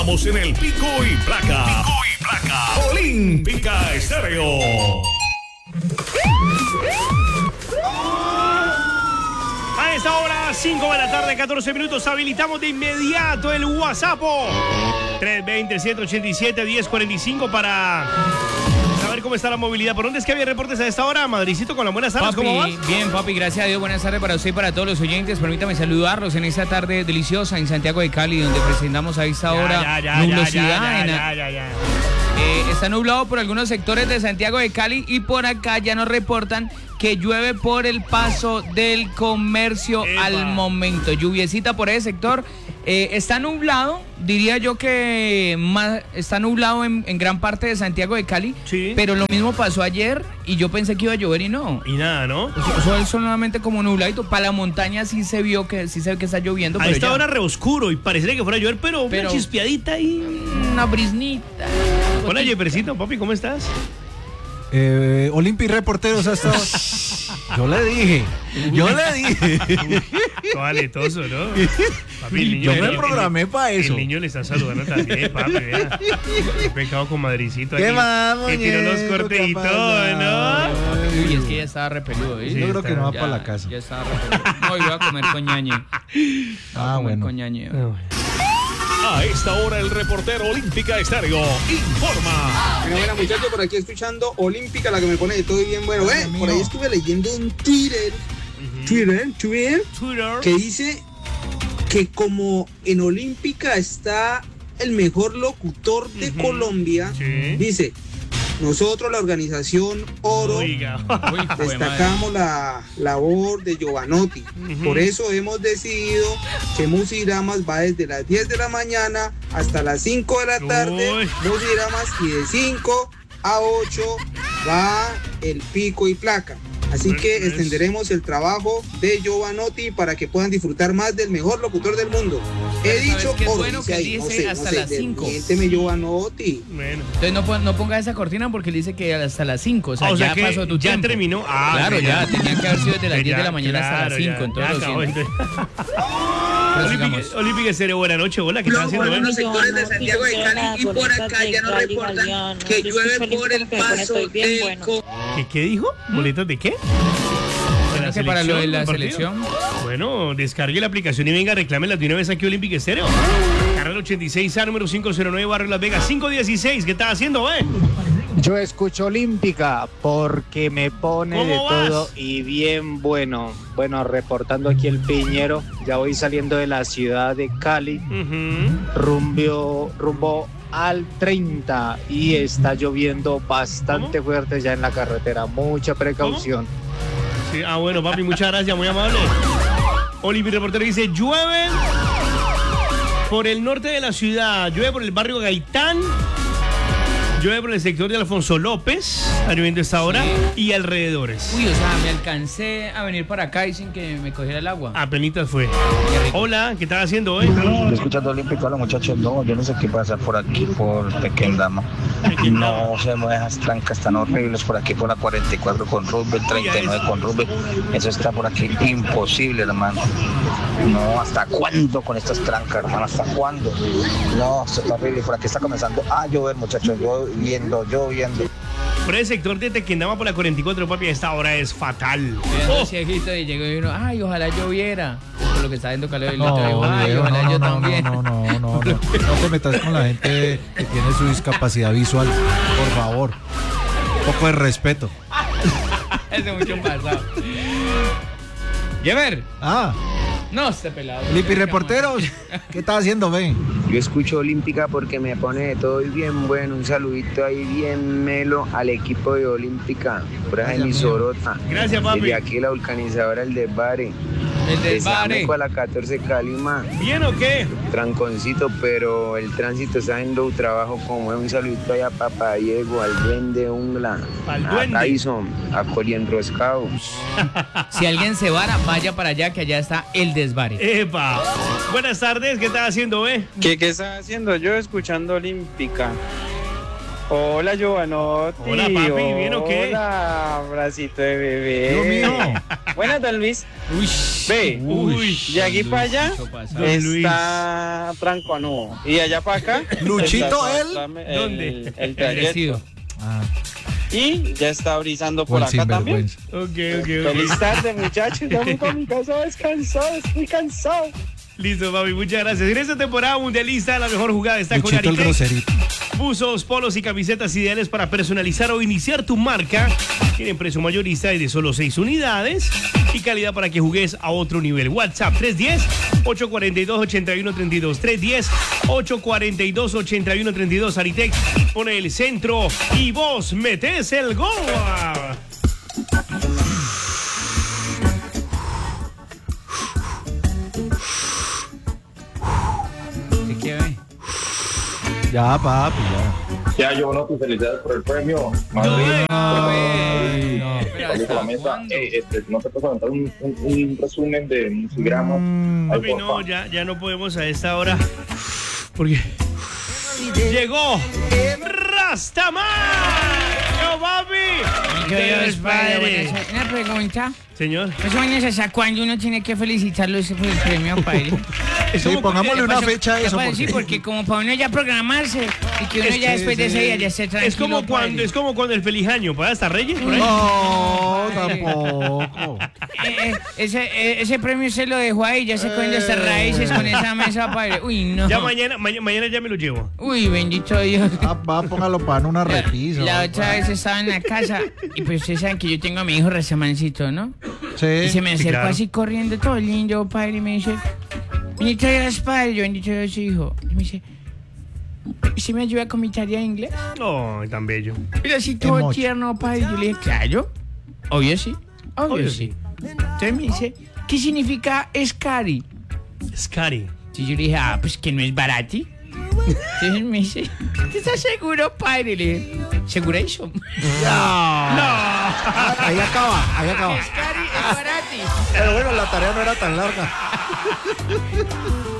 Estamos en el Pico y Placa. Olímpica Estéreo. A esta hora, 5 de la tarde, 14 minutos, habilitamos de inmediato el WhatsApp 320-187-1045 para saber cómo está la movilidad. ¿Por dónde es que había reportes a esta hora? Madricito, con las buenas tardes, papi, ¿cómo vas? Bien, papi, gracias a Dios. Buenas tardes para usted y para todos los oyentes. Permítame saludarlos en esta tarde deliciosa en Santiago de Cali, donde presentamos a esta hora nublosidad. Está nublado por algunos sectores de Santiago de Cali y por acá ya nos reportan que llueve por el paso del comercio al momento. Lluviecita por ese sector. Está nublado, diría yo que está nublado en gran parte de Santiago de Cali, sí. Pero lo mismo pasó ayer y yo pensé que iba a llover y no. Y nada, ¿no? Eso es solamente como nubladito. Para la montaña sí se vio que está lloviendo. A esta hora re oscuro y parecería que fuera a llover, pero una chispeadita y una brisnita. Hola, Jeffercito, papi, ¿cómo estás? Olimpi reporteros hasta ahora. Yo le dije. Todo aletoso, ¿no? Papi, el niño, yo me programé para eso. El niño le está saludando también, papi, vea. He pecado con Madricito aquí. ¿Qué más, que tiró los cortes y todo, ¿no? Uy, es que ya estaba repelido, ¿eh? Sí, yo creo que no va para la casa. Ya estaba repelido. No, iba a comer con ñañe. Bueno. Con ñañe. A esta hora el reportero Olímpica Estéreo informa. Bueno, muchachos, por aquí escuchando Olímpica, la que me pone de todo y bien bueno. Por ahí estuve leyendo un Twitter que dice que como en Olímpica está el mejor locutor de Colombia, dice: nosotros, la organización Oro, destacamos la labor de Giovanotti. Por eso hemos decidido que Musiramas va desde las 10 de la mañana hasta las 5 de la tarde. Musiramas, y de 5 a 8 va el Pico y Placa. Así que extenderemos el trabajo de Giovanotti para que puedan disfrutar más del mejor locutor del mundo. He dicho Oro, bueno que dice hasta las 5. Miénteme, Giovanotti. Bueno. Entonces no ponga esa cortina porque él dice que hasta las 5. O sea, ya pasó tu tiempo. Ya terminó. Claro, ya tenía que haber sido desde las 10 de la mañana hasta las 5. Entonces Olímpica Estéreo, buena noche. Hola, ¿qué estás haciendo? Por los sectores de Santiago de Cali y por acá ya nos reportan que llueve por el paso del... ¿Qué dijo? ¿Boletas de qué? Para lo de la selección. Bueno, descargue la aplicación y venga, reclámela de una vez aquí Olímpica Estéreo. Carrera 86A, número 509, Barrio Las Vegas, 516. ¿Qué estás haciendo, Yo escucho Olímpica porque me pone de todo y bien bueno. Bueno, reportando aquí el Piñero, ya voy saliendo de la ciudad de Cali, rumbo al 30 y está lloviendo bastante fuerte ya en la carretera. Mucha precaución. Sí, bueno, papi, muchas gracias, muy amable. Oliver Reportero dice: llueve por el norte de la ciudad, llueve por el barrio Gaitán, llueve por el sector de Alfonso López, está lloviendo esta hora, y alrededores. Uy, o sea, me alcancé a venir para acá y sin que me cogiera el agua. Apenitas fue. Hola, ¿qué estás haciendo hoy? Escuchando Olímpico, hola muchachos. No, yo no sé qué pasa por aquí, por Tequendama. No se mueven esas trancas tan horribles por aquí, por la 44 con Roosevelt, 39 con Roosevelt. Eso está por aquí imposible, hermano. No, ¿hasta cuándo con estas trancas, hermano? ¿Hasta cuándo? No, esto está horrible. Por aquí está comenzando a llover, muchachos. Lloviendo. Por el sector de Tequendama, por la 44, papi, a esta hora es fatal. Ciejito y llegó y uno, ay, ojalá lloviera. Por lo que está viendo calor. Ojalá yo también. No te metas con la gente que tiene su discapacidad visual, por favor. Un poco de respeto. Es de mucho pasado. Yever. No, este pelado. Lipi Reporteros, ¿qué estás haciendo, ven? Yo escucho Olímpica porque me pone de todo y bien bueno. Un saludito ahí bien melo al equipo de Olímpica. Por ahí en Sorota. Gracias, papi. Y aquí la vulcanizadora, el Desvare. El Desvare. Para la 14 Calima. ¿Bien o qué? Tranconcito, pero el tránsito está haciendo un trabajo como un saludito allá a Papá Diego, al Duende Ungla, a Tyson, a Coli Enroscado. Si alguien se vara, vaya para allá, que allá está el Desvare. ¡Epa! Buenas tardes, ¿qué estás haciendo, ¿Qué estás haciendo? Yo escuchando Olímpica. Hola, Giovanotti. Hola, papi, ¿bien o qué? Hola, abracito de bebé. Dios mío. Buenas, don Luis. Uy. Ve, Uy. de aquí para allá Don Luis. está tranconudo. Y de allá para acá. Luchito, está él. ¿Dónde? El trayecto. Ah, Y ya está brisando por buen acá también. sinvergüenza. Ok. Feliz tarde, muchachos. Ya voy para mi casa descansado. Estoy cansado. Listo, papi, muchas gracias. En esta temporada mundialista, la mejor jugada está con Luchito el Aritec. groserito. Buzos, polos y camisetas ideales para personalizar o iniciar tu marca. Tienen precio mayorista y de solo 6 unidades. Y calidad para que jugues a otro nivel. WhatsApp 310-842-8132. 310-842-8132. Aritec pone el centro y vos metés el gol. ¿Qué quiere? Ya, papi, ya. Ya, yo no, felicidades por el premio. Ay, no. Pero ¿hasta cuándo? No te puedo aventar un resumen de Musigrama. Papi, no, ya no podemos a esta hora. Porque llegó Rastaman. ¡Yo, papi! Dios, padre, padre. una pregunta. Señor. ¿Más o menos hasta cuándo uno tiene que felicitarlo por el premio, padre? Sí, pongámosle una fecha a eso. Sí, porque como para uno ya programarse y que uno Es ya que después de ese día ya esté tranquilo. Es como cuando el feliz año, ¿para hasta Reyes? Por ahí. No, tampoco. Ese premio se lo dejó ahí, ya se cogiendo estas raíces con esa mesa, padre. Uy, no. Ya mañana ya me lo llevo. Uy, bendito Dios. Va, póngalo para una repisa. La otra vez estaba en la casa y pues ustedes saben que yo tengo a mi hijo Razamancito, ¿no? Sí. Y se me acercó claro. así corriendo todo lindo, padre, y me dice, bendito Dios, padre, yo bendito Dios, hijo. Y me dice, ¿usted me ayuda con mi tarea de inglés? Oh, tan bello. Pero así todo Emoji. tierno, padre. Yo le dije, claro, obvio sí, obvio sí. Entonces me dice, ¿qué significa scary? Scary. Y yo le dije, pues que no es barati. Entonces me dice, ¿te estás seguro, padre? Le dije, ¿seguration? Ahí acaba. Scary es barati. Pero bueno, la tarea no era tan larga.